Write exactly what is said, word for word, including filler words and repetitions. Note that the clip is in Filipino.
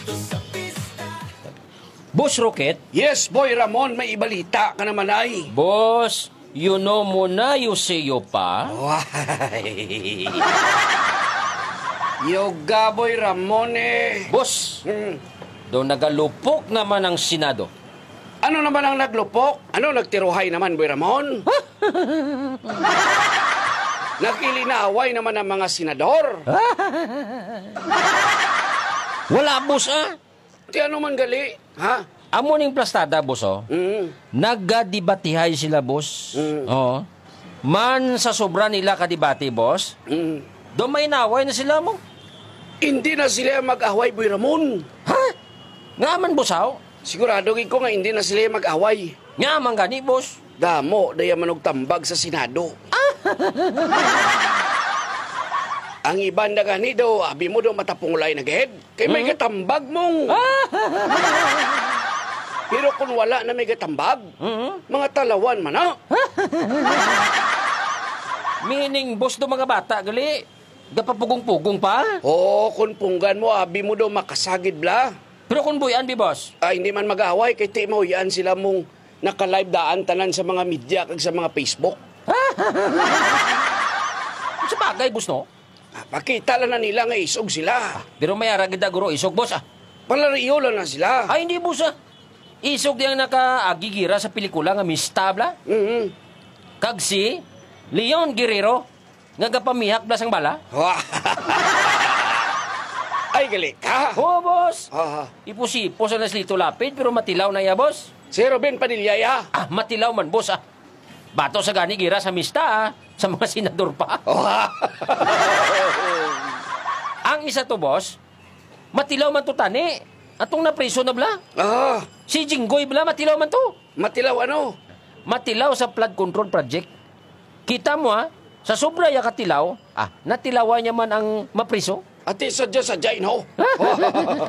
Boss Rocket? Yes, Boy Ramon, may ibalita ka naman ay. Boss, you know mo na Yuseo pa? Why? Yoga, Boy Ramon eh. Boss, Hmm. daw nagalupok naman ang Senado. Ano naman ang naglupok? Ano nagtiruhay naman, Boy Ramon? Nakilinaaway naman ang mga senador. Wala, boss, ah. Ti ano man gali, ha? Amo ning plastada, boss, oh. Mm. Naggadibatihay sila, boss. Mm. Oo. Man sa sobra nila kadibati, boss. Mm. Do may naway na sila mo. Hindi na sila mag-away, Boy Ramon. Ha? Nga man, boss, aw. Sigurado ko nga hindi na sila mag-away. Nga man gani, boss. Damo, daya manog tambag sa Senado. Ang iban na gani daw, abi mo daw matapungulay na ged. Kay may katambag mong. Pero kung wala na may katambag, mga talawan man na. Meaning, boss, do mga bata, gali. Gapapugong-pugong pa. Oo, kung punggan mo, abi mo daw makasagid bla. Pero kung buyan, di, boss? Ay, hindi man mag-away, kay ti mo yan sila mong naka-live daan tanan sa mga media kag sa mga Facebook. Sa bagay, boss, no? Ah, Pakita lang na nila nga isog sila. Pero may aragida guro, isog, boss, ah. Palariyo lang na sila. Ay, hindi, boss, ah. Isog diyang naka-agigira sa pelikula nga Miss Tabla. Mhm. Kag si Leon Guerrero, nga gapamihak blas ang bala. Ay, gali ka. Oo, boss. Ah, Ipusipo sa naslito lapid, pero matilaw na ya, boss. si Robin Panilyaya. Ah, matilaw man, boss, ah. Bato sa gani gira sa mista, ah. Sa mga senador pa. Ang isa to, boss, matilaw man to tani. Atong napriso na bla. Ah, Si Jinggoy bla, matilaw man to. matilaw ano? Matilaw sa flood control project. Kita mo, ha? Sa sobra ya katilaw, ah, natilawan niya man ang mapriso. Ati sadya sadya no.